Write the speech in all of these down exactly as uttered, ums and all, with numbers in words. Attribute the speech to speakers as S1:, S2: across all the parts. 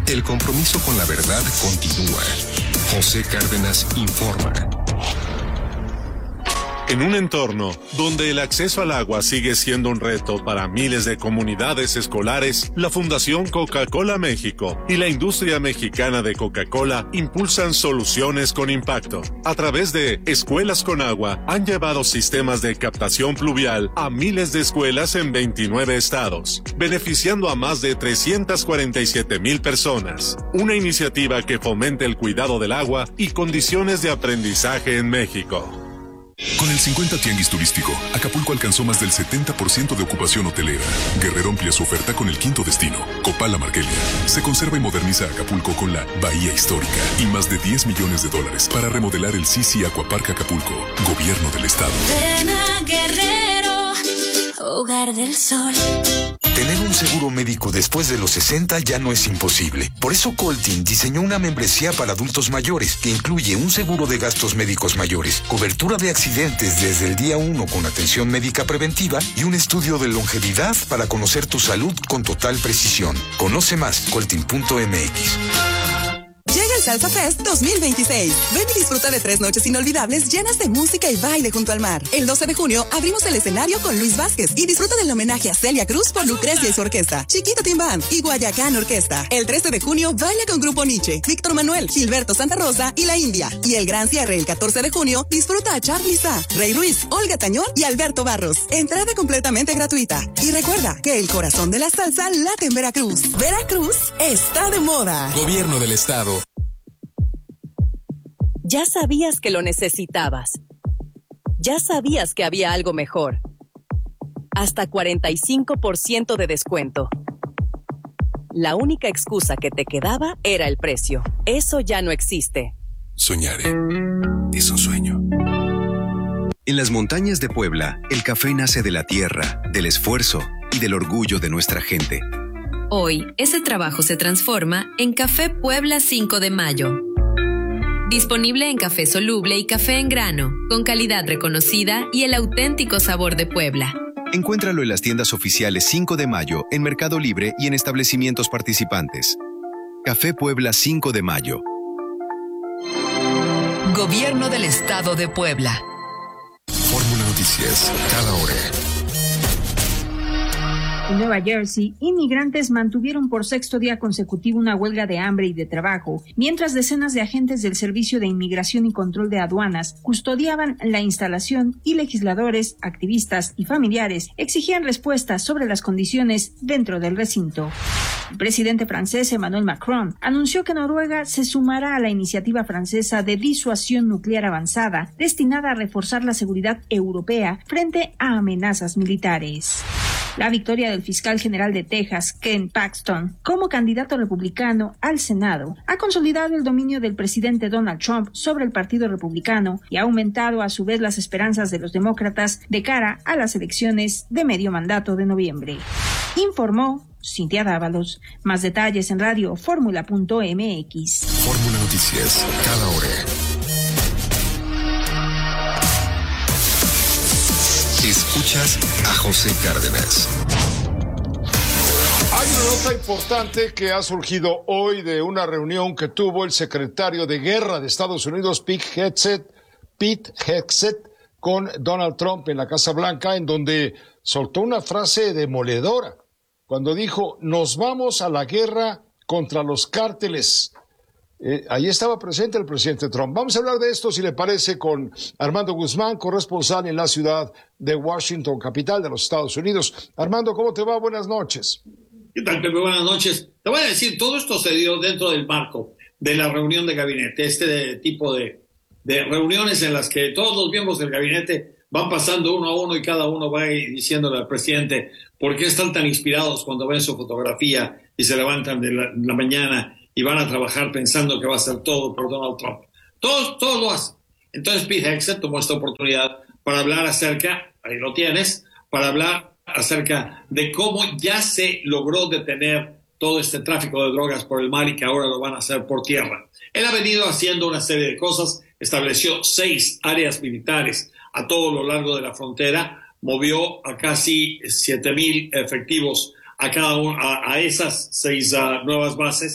S1: El compromiso con la verdad continúa. José Cárdenas informa.
S2: En un entorno donde el acceso al agua sigue siendo un reto para miles de comunidades escolares, la Fundación Coca-Cola México y la industria mexicana de Coca-Cola impulsan soluciones con impacto. A través de Escuelas con Agua, han llevado sistemas de captación pluvial a miles de escuelas en veintinueve estados, beneficiando a más de trescientas cuarenta y siete mil personas. Una iniciativa que fomente el cuidado del agua y condiciones de aprendizaje en México.
S3: Con el cincuenta Tianguis Turístico, Acapulco alcanzó más del setenta por ciento de ocupación hotelera. Guerrero amplía su oferta con el quinto destino, Copala Marquelia. Se conserva y moderniza Acapulco con la Bahía Histórica y más de diez millones de dólares para remodelar el Sisi Aquapark Acapulco. Gobierno del Estado.
S4: Ven a Guerrero, hogar del sol.
S5: Tener un seguro médico después de los sesenta ya no es imposible. Por eso Coltin diseñó una membresía para adultos mayores que incluye un seguro de gastos médicos mayores, cobertura de accidentes desde el día uno con atención médica preventiva y un estudio de longevidad para conocer tu salud con total precisión. Conoce más, coltin punto m x.
S6: Llega el Salsa Fest dos mil veintiséis. Ven y disfruta de tres noches inolvidables llenas de música y baile junto al mar. El doce de junio abrimos el escenario con Luis Vázquez y disfruta del homenaje a Celia Cruz por Lucrecia y su orquesta, Chiquita Team Band y Guayacán Orquesta. El trece de junio baila con Grupo Nietzsche, Víctor Manuel, Gilberto Santa Rosa y La India. Y el gran cierre el catorce de junio disfruta a Charly Sa, Rey Ruiz, Olga Tañón y Alberto Barros. Entrada completamente gratuita. Y recuerda que el corazón de la salsa late en Veracruz. Veracruz está de moda.
S7: Gobierno del Estado.
S8: Ya sabías que lo necesitabas. Ya sabías que había algo mejor. Hasta cuarenta y cinco por ciento de descuento. La única excusa que te quedaba era el precio. Eso ya no existe.
S3: Soñaré. Es un sueño.
S9: En las montañas de Puebla, el café nace de la tierra, del esfuerzo y del orgullo de nuestra gente.
S10: Hoy, ese trabajo se transforma en Café Puebla cinco de mayo. Disponible en café soluble y café en grano, con calidad reconocida y el auténtico sabor de Puebla.
S9: Encuéntralo en las tiendas oficiales cinco de mayo, en Mercado Libre y en establecimientos participantes. Café Puebla cinco de mayo.
S11: Gobierno del Estado de Puebla.
S3: Fórmula Noticias, cada hora.
S12: En Nueva Jersey, inmigrantes mantuvieron por sexto día consecutivo una huelga de hambre y de trabajo, mientras decenas de agentes del Servicio de Inmigración y Control de Aduanas custodiaban la instalación y legisladores, activistas y familiares exigían respuestas sobre las condiciones dentro del recinto. El presidente francés Emmanuel Macron anunció que Noruega se sumará a la iniciativa francesa de disuasión nuclear avanzada, destinada a reforzar la seguridad europea frente a amenazas militares. La victoria del fiscal general de Texas, Ken Paxton, como candidato republicano al Senado, ha consolidado el dominio del presidente Donald Trump sobre el Partido Republicano y ha aumentado a su vez las esperanzas de los demócratas de cara a las elecciones de medio mandato de noviembre. Informó Cintia Dávalos. Más detalles en radio fórmula punto m x.
S3: Fórmula Noticias, cada hora.
S1: Escuchas a José Cárdenas.
S13: Hay una nota importante que ha surgido hoy de una reunión que tuvo el secretario de Guerra de Estados Unidos, Pete Hegseth, Pete Hegseth, con Donald Trump en la Casa Blanca, en donde soltó una frase demoledora cuando dijo: nos vamos a la guerra contra los cárteles. Eh, ahí estaba presente el presidente Trump. Vamos a hablar de esto, si le parece, con Armando Guzmán, corresponsal en la ciudad de Washington, capital de los Estados Unidos. Armando, ¿cómo te va? Buenas noches.
S14: ¿Qué tal, Pepe? Buenas noches. Te voy a decir, todo esto se dio dentro del marco de la reunión de gabinete, este de, tipo de, de reuniones en las que todos los miembros del gabinete van pasando uno a uno y cada uno va diciéndole al presidente por qué están tan inspirados cuando ven su fotografía y se levantan de la, la mañana y van a trabajar pensando que va a ser todo por Donald Trump. Todos, todos lo hacen. Entonces Pete Hegseth tomó esta oportunidad para hablar acerca, ahí lo tienes, para hablar acerca de cómo ya se logró detener todo este tráfico de drogas por el mar y que ahora lo van a hacer por tierra. Él ha venido haciendo una serie de cosas, estableció seis áreas militares a todo lo largo de la frontera, movió a casi siete mil efectivos a cada uno, a, a esas seis uh, nuevas bases,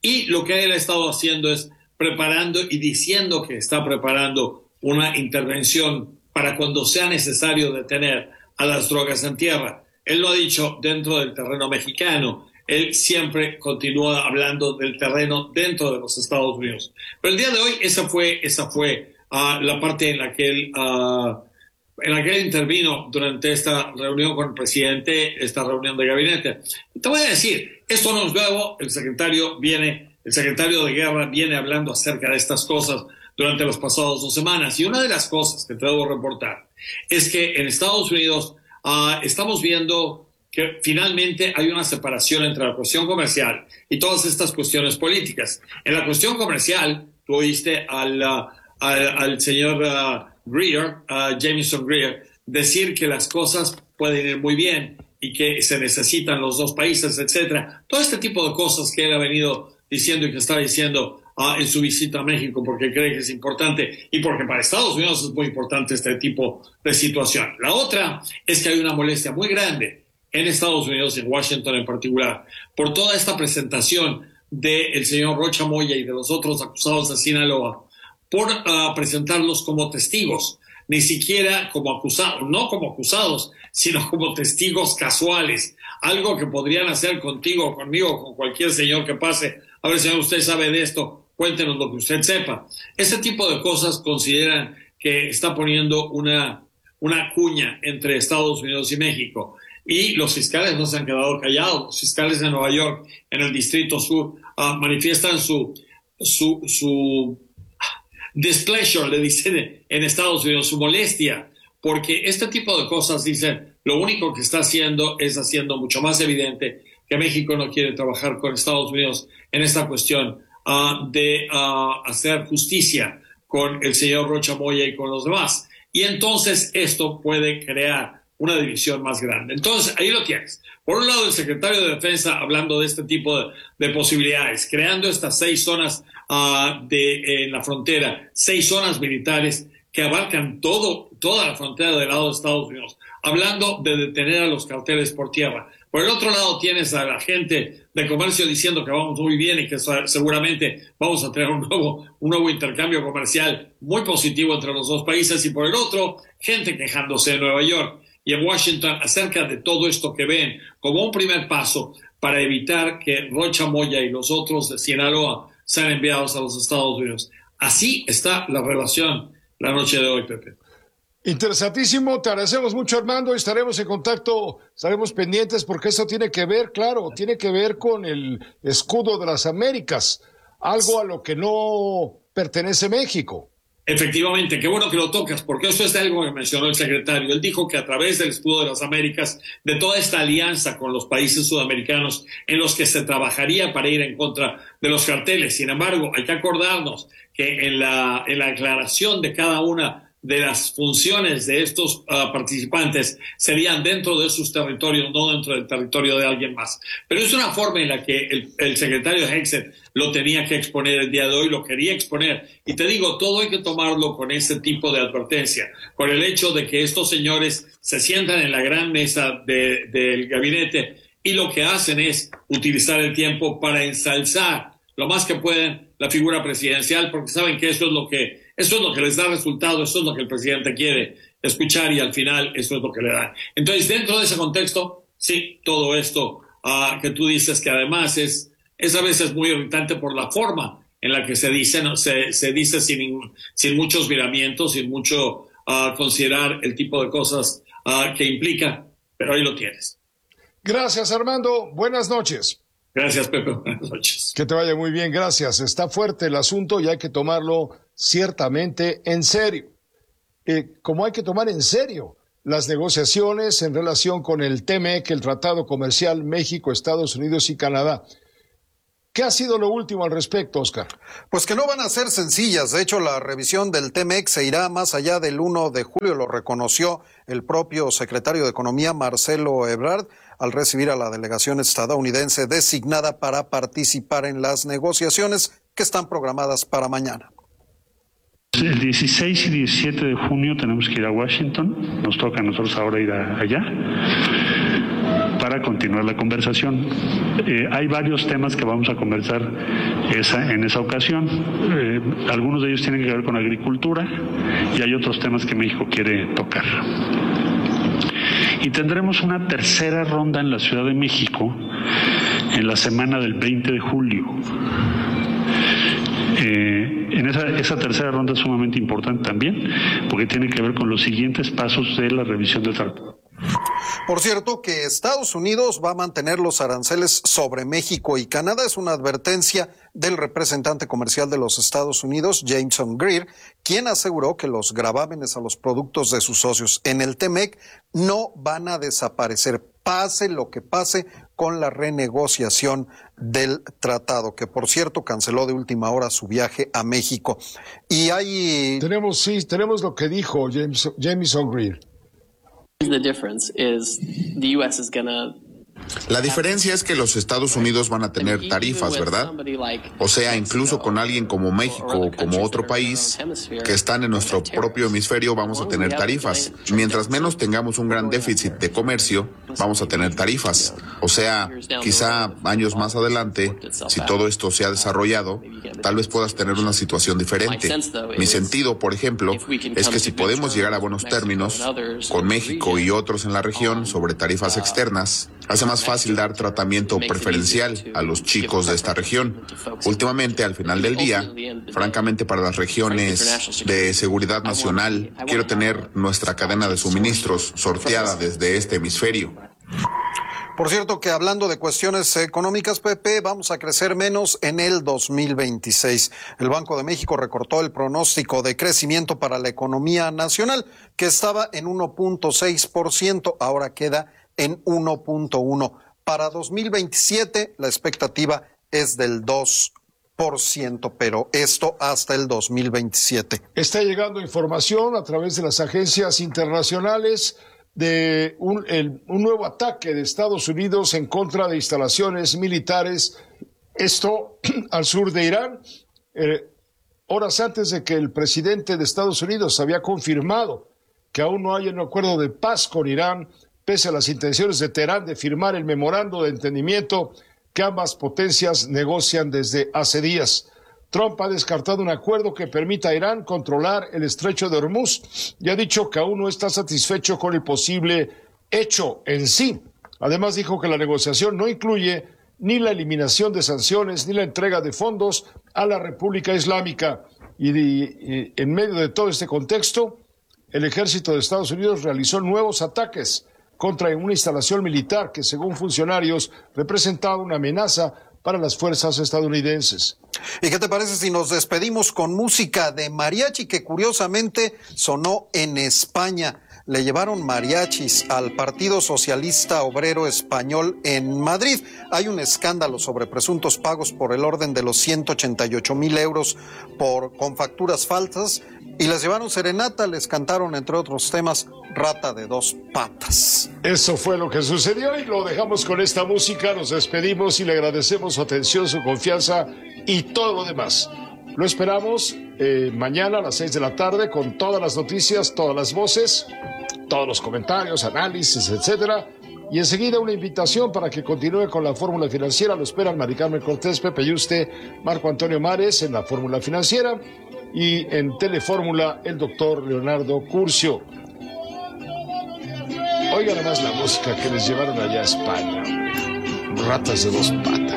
S14: Y lo que él ha estado haciendo es preparando y diciendo que está preparando una intervención para cuando sea necesario detener a las drogas en tierra. Él lo ha dicho dentro del terreno mexicano. Él siempre continúa hablando del terreno dentro de los Estados Unidos. Pero el día de hoy esa fue, esa fue uh, la parte en la que él, uh, en la que él intervino durante esta reunión con el presidente, esta reunión de gabinete. Te voy a decir, esto no es nuevo. El secretario viene, el secretario de Guerra viene hablando acerca de estas cosas durante las pasadas dos semanas. Y una de las cosas que te debo reportar es que en Estados Unidos uh, estamos viendo que finalmente hay una separación entre la cuestión comercial y todas estas cuestiones políticas. En la cuestión comercial, tú oíste al, uh, al, al señor uh, Greer, uh, Jameson Greer, decir que las cosas pueden ir muy bien y que se necesitan los dos países, etcétera. Todo este tipo de cosas que él ha venido diciendo y que está diciendo uh, en su visita a México porque cree que es importante y porque para Estados Unidos es muy importante este tipo de situación. La otra es que hay una molestia muy grande en Estados Unidos, en Washington en particular, por toda esta presentación del señor Rocha Moya y de los otros acusados de Sinaloa, por uh, presentarlos como testigos, ni siquiera como acusados, no como acusados, sino como testigos casuales, algo que podrían hacer contigo, conmigo, con cualquier señor que pase. A ver, señor, usted sabe de esto, cuéntenos lo que usted sepa. Ese tipo de cosas consideran que está poniendo una, una cuña entre Estados Unidos y México. Y los fiscales no se han quedado callados. Los fiscales de Nueva York, en el Distrito Sur, uh, manifiestan su, su, su displeasure, le dicen en Estados Unidos, su molestia, porque este tipo de cosas, dicen, lo único que está haciendo es haciendo mucho más evidente que México no quiere trabajar con Estados Unidos en esta cuestión uh, de uh, hacer justicia con el señor Rocha Moya y con los demás. Y entonces esto puede crear una división más grande. Entonces, ahí lo tienes. Por un lado, el secretario de Defensa hablando de este tipo de, de posibilidades, creando estas seis zonas uh, de, en la frontera, seis zonas militares que abarcan todo, toda la frontera del lado de Estados Unidos, hablando de detener a los carteles por tierra. Por el otro lado, tienes a la gente de comercio diciendo que vamos muy bien y que seguramente vamos a tener un nuevo, un nuevo intercambio comercial muy positivo entre los dos países. Y por el otro, gente quejándose de Nueva York y en Washington acerca de todo esto que ven como un primer paso para evitar que Rocha Moya y los otros de Sinaloa sean enviados a los Estados Unidos. Así está la relación la noche de hoy, Pepe.
S13: Interesantísimo, te agradecemos mucho, Armando, estaremos en contacto, estaremos pendientes porque eso tiene que ver, claro, tiene que ver con el escudo de las Américas, algo a lo que no pertenece México.
S14: Efectivamente, qué bueno que lo tocas, porque eso es algo que mencionó el secretario. Él dijo que a través del escudo de las Américas, de toda esta alianza con los países sudamericanos en los que se trabajaría para ir en contra de los carteles. Sin embargo, hay que acordarnos que en la, en la aclaración de cada una de las funciones de estos uh, participantes serían dentro de sus territorios, no dentro del territorio de alguien más. Pero es una forma en la que el, el secretario Hexet lo tenía que exponer el día de hoy, lo quería exponer. Y te digo, todo hay que tomarlo con ese tipo de advertencia, con el hecho de que estos señores se sientan en la gran mesa de, del gabinete y lo que hacen es utilizar el tiempo para ensalzar lo más que pueden la figura presidencial, porque saben que eso es lo que Eso es lo que les da resultado, eso es lo que el presidente quiere escuchar y al final eso es lo que le dan. Entonces, dentro de ese contexto, sí, todo esto uh, que tú dices que además es, es a veces muy irritante por la forma en la que se dice, ¿no? se, se dice sin, sin muchos miramientos, sin mucho uh, considerar el tipo de cosas uh, que implica, pero ahí lo tienes.
S13: Gracias, Armando. Buenas noches.
S14: Gracias, Pepe. Buenas noches.
S13: Que te vaya muy bien, gracias. Está fuerte el asunto y hay que tomarlo ciertamente en serio. Eh, como hay que tomar en serio las negociaciones en relación con el T M E C, el Tratado Comercial México, Estados Unidos y Canadá. ¿Qué ha sido lo último al respecto, Oscar?
S7: Pues que no van a ser sencillas. De hecho, la revisión del T M E C se irá más allá del uno de julio, lo reconoció el propio secretario de Economía, Marcelo Ebrard, al recibir a la delegación estadounidense designada para participar en las negociaciones que están programadas para mañana.
S15: El dieciséis y diecisiete de junio tenemos que ir a Washington, nos toca a nosotros ahora ir a, allá. para continuar la conversación. Eh, hay varios temas que vamos a conversar esa, en esa ocasión. Eh, algunos de ellos tienen que ver con agricultura y hay otros temas que México quiere tocar. Y tendremos una tercera ronda en la Ciudad de México en la semana del veinte de julio. Eh, en esa, esa tercera ronda es sumamente importante también, porque tiene que ver con los siguientes pasos de la revisión del tratado.
S7: Por cierto, que Estados Unidos va a mantener los aranceles sobre México y Canadá es una advertencia del representante comercial de los Estados Unidos, Jameson Greer, quien aseguró que los gravámenes a los productos de sus socios en el T M E C no van a desaparecer, pase lo que pase con la renegociación del tratado, que por cierto canceló de última hora su viaje a México. Y hay...
S13: Tenemos, sí, tenemos lo que dijo James, Jameson Greer.
S16: The difference is the U S is gonna
S17: La diferencia es que los Estados Unidos van a tener tarifas, ¿verdad? O sea, incluso con alguien como México o como otro país que están en nuestro propio hemisferio, vamos a tener tarifas. Mientras menos tengamos un gran déficit de comercio, vamos a tener tarifas. O sea, quizá años más adelante, si todo esto se ha desarrollado, tal vez puedas tener una situación diferente. Mi sentido, por ejemplo, es que si podemos llegar a buenos términos con México y otros en la región sobre tarifas externas, hace más fácil dar tratamiento preferencial a los chicos de esta región. Últimamente, al final del día, francamente para las regiones de seguridad nacional, quiero tener nuestra cadena de suministros sorteada desde este hemisferio.
S7: Por cierto que hablando de cuestiones económicas, Pepe, vamos a crecer menos en el dos mil veintiséis. El Banco de México recortó el pronóstico de crecimiento para la economía nacional, que estaba en uno punto seis por ciento, ahora queda en uno punto uno. Para dos mil veintisiete la expectativa es del dos por ciento, pero esto hasta el dos mil veintisiete.
S13: Está llegando información a través de las agencias internacionales de un, el, un nuevo ataque de Estados Unidos en contra de instalaciones militares, esto al sur de Irán, eh, horas antes de que el presidente de Estados Unidos había confirmado que aún no hay un acuerdo de paz con Irán, pese a las intenciones de Teherán de firmar el memorando de entendimiento que ambas potencias negocian desde hace días. Trump ha descartado un acuerdo que permita a Irán controlar el estrecho de Hormuz y ha dicho que aún no está satisfecho con el posible hecho en sí. Además dijo que la negociación no incluye ni la eliminación de sanciones ni la entrega de fondos a la República Islámica. Y, de, y en medio de todo este contexto, el ejército de Estados Unidos realizó nuevos ataques contra una instalación militar que, según funcionarios, representaba una amenaza para las fuerzas estadounidenses.
S7: ¿Y qué te parece si nos despedimos con música de mariachi que curiosamente sonó en España? Le llevaron mariachis al Partido Socialista Obrero Español en Madrid. Hay un escándalo sobre presuntos pagos por el orden de los ciento ochenta y ocho mil euros por, con facturas falsas, y les llevaron serenata, les cantaron, entre otros temas, Rata de dos patas.
S13: Eso fue lo que sucedió y lo dejamos con esta música. Nos despedimos y le agradecemos su atención, su confianza y todo lo demás. Lo esperamos eh, mañana a las seis de la tarde con todas las noticias, todas las voces, todos los comentarios, análisis, etcétera. Y enseguida una invitación para que continúe con la Fórmula Financiera. Lo esperan Mari Carmen Cortés, Pepe Yuste, Marco Antonio Mares en la Fórmula Financiera y en Telefórmula el doctor Leonardo Curcio. Oigan además la música que les llevaron allá a España. Ratas de dos patas.